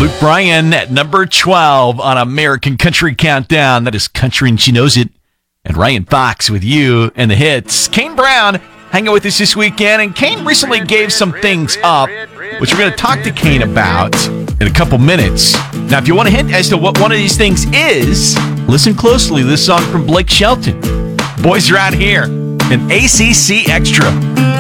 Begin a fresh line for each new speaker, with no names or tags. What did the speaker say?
Luke Bryan at number 12 on American Country Countdown. That is Country and She Knows It. And Ryan Fox with you and the hits. Kane Brown hanging with us this weekend. And Kane recently gave some things up, which we're going to talk to Kane about in a couple minutes. Now, if you want a hint as to what one of these things is, listen closely to this song from Blake Shelton. Boys Are Out Here, an ACC Extra.